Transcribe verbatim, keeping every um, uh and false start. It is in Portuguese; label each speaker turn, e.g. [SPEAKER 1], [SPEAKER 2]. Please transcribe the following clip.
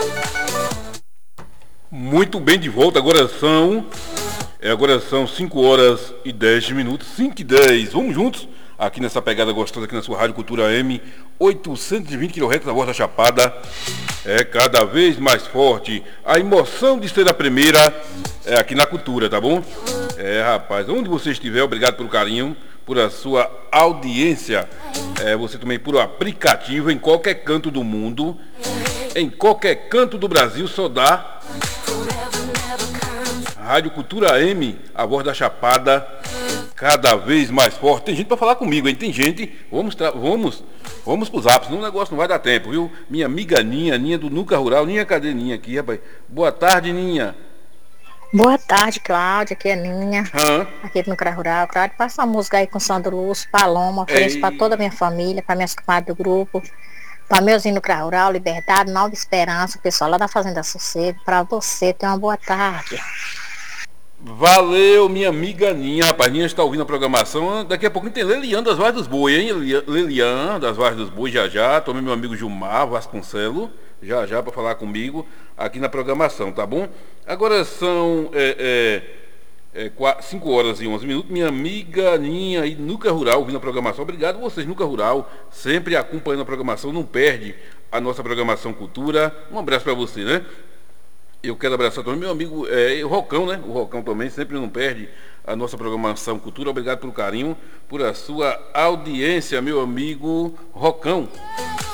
[SPEAKER 1] Muito bem, de volta. Agora são é, agora são cinco horas e dez minutos, cinco e dez. Vamos juntos aqui nessa pegada gostosa aqui na sua Rádio Cultura M, oitocentos e vinte quilohertz da voz da Chapada. É cada vez mais forte a emoção de ser a primeira é, aqui na cultura, tá bom? É, rapaz, onde você estiver, obrigado pelo carinho, por a sua audiência. É, você também por o aplicativo em qualquer canto do mundo, em qualquer canto do Brasil, só dá Rádio Cultura M, a voz da Chapada, cada vez mais forte. Tem gente para falar comigo, hein? Tem gente. Vamos, tra... vamos, vamos pros apps, senão o negócio não vai dar tempo, viu? Minha amiga Ninha, Ninha do Nuca Rural. Ninha, cadê Ninha aqui, rapaz? Boa tarde, Ninha.
[SPEAKER 2] Boa tarde, Cláudia, aqui é Ninha,
[SPEAKER 1] Hã?
[SPEAKER 2] aqui do Nucra Rural. Cláudia, passa a música aí com Sandro Lúcio, Paloma, ofereço para toda a minha família, para minhas comadres do grupo, para meus no Nucra Rural, Liberdade, Nova Esperança, o pessoal lá da Fazenda Sossego, para você, tenha uma boa tarde.
[SPEAKER 1] Valeu, minha amiga Ninha. Rapaz, Ninha está ouvindo a programação. Daqui a pouquinho tem Lelian das Vars dos Boi, hein? Lelian das Vars dos Boi, já já. Tomei meu amigo Gilmar Vasconcelo, já já, para falar comigo aqui na programação, tá bom? Agora são é, é, é, cinco horas e onze minutos. Minha amiga Ninha aí, Nuca Rural, ouvindo a programação. Obrigado vocês, Nuca Rural, sempre acompanhando a programação. Não perde a nossa programação Cultura. Um abraço para você, né? Eu quero abraçar também meu amigo é, o Rocão, né? O Rocão também sempre não perde a nossa programação Cultura. Obrigado pelo carinho, por a sua audiência, meu amigo Rocão.